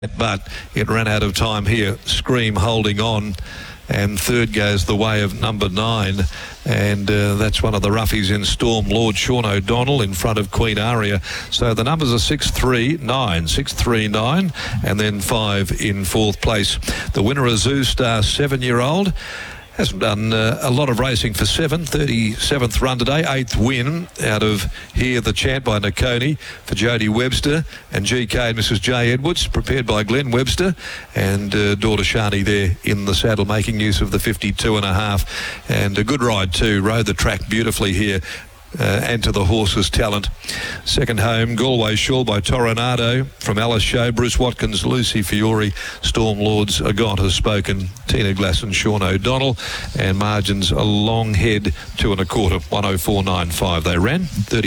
But it ran out of time here. Scream holding on, and third goes the way of number 9, and that's one of the roughies in Storm Lord, Sean O'Donnell, in front of Queen Aria. So the numbers are 6-3-9, 6-3-9, and then 5 in fourth place. The winner, a Zoo Star 7-year-old. Hasn't done a lot of racing for 37th run today, 8th win out of Here the Chant by Nakoni for Jodie Webster, and GK and Mrs. J. Edwards, prepared by Glenn Webster, and daughter Shani there in the saddle, making use of the 52.5, and a good ride too. Rode the track beautifully here. And to the horse's talent. Second home, Galway Shawl by Toronado from Alice Show, Bruce Watkins, Lucy Fiore, Storm Lords, Agon has spoken, Tina Glass and Sean O'Donnell, and margins a long head 2 1/4, 104.95 they ran,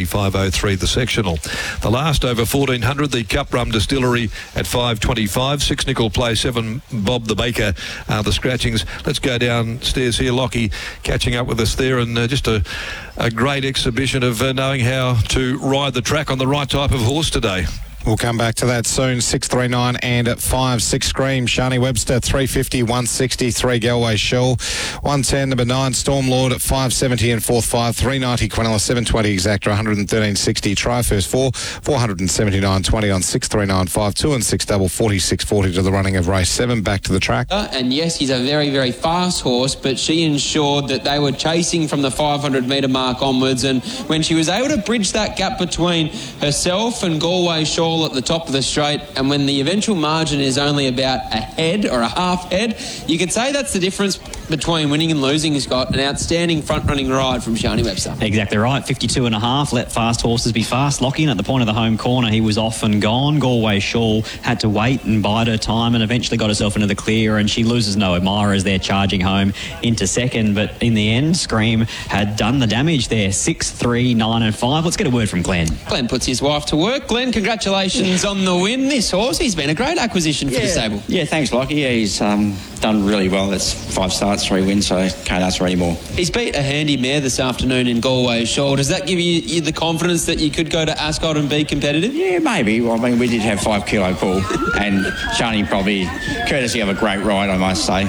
35.03 the sectional. The last over 1400, the Cup Rum Distillery at 5.25, 6 nickel play, 7 Bob the Baker are the scratchings. Let's go downstairs here, Lockie catching up with us there, and just a great exhibition of knowing how to ride the track on the right type of horse today. We'll come back to that soon. 6.39 and at 5.6 Scream. Shani Webster 3.50, 1.63 Galway Shawl, 1.10 number 9 Storm Lord at 5.70 and fourth 5, 3.90 Quinella, 7.20 Exacta, 113.60 Try First 4, 479.20 on 6.39 5, 2 and 6 double, 46.40 to the running of race 7. Back to the track. And yes, he's a very, very fast horse, but she ensured that they were chasing from the 500 metre mark onwards, and when she was able to bridge that gap between herself and Galway Shawl at the top of the straight, and when the eventual margin is only about a head or a half head, you could say that's the difference between winning and losing. He's got an outstanding front-running ride from Shani Webster. Exactly right, 52.5. Let fast horses be fast. Locking at the point of the home corner, he was off and gone. Galway Shawl had to wait and bide her time and eventually got herself into the clear, and she loses no admirers there, charging home into second. But in the end, Scream had done the damage there. 6, 3, 9 and 5. Let's get a word from Glenn. Glenn puts his wife to work. Glenn, congratulations on the win. This horse, he's been a great acquisition for the stable. Yeah, thanks, Lockie. Yeah, he's done really well. That's 5 starts, 3 wins, so can't ask for any more. He's beat a handy mare this afternoon in Galway Shawl. Does that give you the confidence that you could go to Ascot and be competitive? Yeah, maybe. Well, I mean, we did have 5 kilo pull, and Shani probably, courtesy of a great ride, I must say.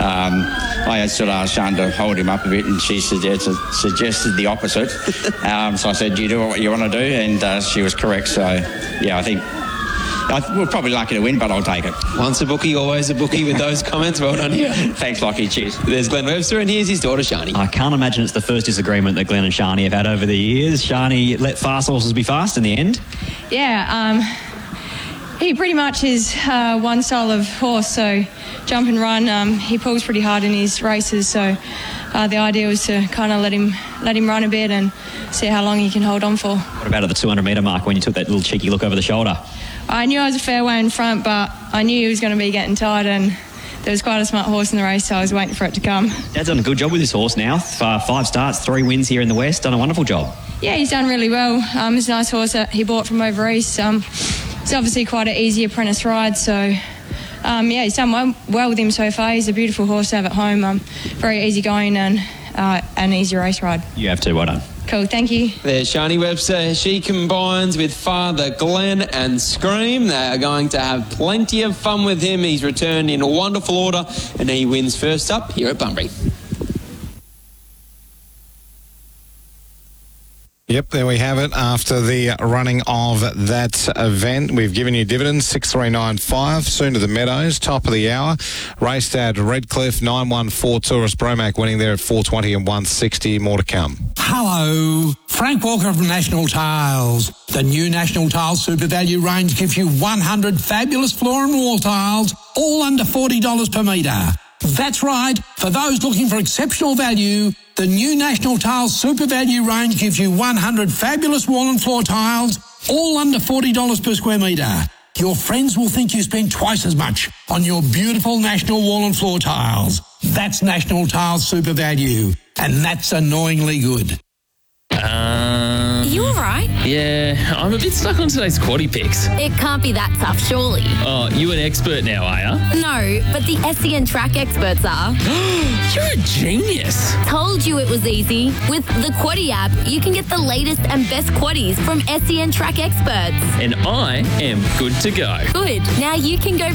I had sort of asked Shan to hold him up a bit, and she suggested the opposite. So I said, you do what you want to do, and she was correct. So, yeah, I think we're probably lucky to win, but I'll take it. Once a bookie, always a bookie with those comments. Well done here. Thanks, Lockie. Cheers. There's Glenn Webster, and here's his daughter, Shani. I can't imagine it's the first disagreement that Glenn and Shani have had over the years. Shani let fast horses be fast in the end. Yeah, he pretty much is one style of horse, so jump and run. He pulls pretty hard in his races, so the idea was to kind of let him run a bit and see how long he can hold on for. What about at the 200 metre mark when you took that little cheeky look over the shoulder? I knew I was a fair way in front, but I knew he was going to be getting tired, and there was quite a smart horse in the race, so I was waiting for it to come. Dad's done a good job with this horse now. 5 starts, 3 wins here in the West. Done a wonderful job. Yeah, he's done really well. It's a nice horse that he bought from over east. It's obviously quite an easy apprentice ride, so he's done well with him so far. He's a beautiful horse to have at home. Very easygoing and an easy race ride. You have too. Well done. Cool, thank you. There's Shani Webster. She combines with father Glenn and Scream. They are going to have plenty of fun with him. He's returned in wonderful order, and he wins first up here at Bunbury. Yep, there we have it. After the running of that event, we've given you dividends, 6.395, soon to the Meadows, top of the hour. Raced at Redcliffe, 914 Tourist Bromac winning there at 420 and 160. More to come. Hello, Frank Walker from National Tiles. The new National Tiles Super Value range gives you 100 fabulous floor and wall tiles, all under $40 per metre. That's right, for those looking for exceptional value, the new National Tiles Super Value range gives you 100 fabulous wall and floor tiles, all under $40 per square metre. Your friends will think you spend twice as much on your beautiful National wall and floor tiles. That's National Tiles Super Value, and that's annoyingly good. Are you alright? Yeah, I'm a bit stuck on today's quaddie picks. It can't be that tough, surely. Oh, you an expert now, are ya? No, but the SEN track experts are. You're a genius. Told you it was easy. With the Quaddie app, you can get the latest and best quaddies from SEN track experts. And I am good to go. Good. Now you can go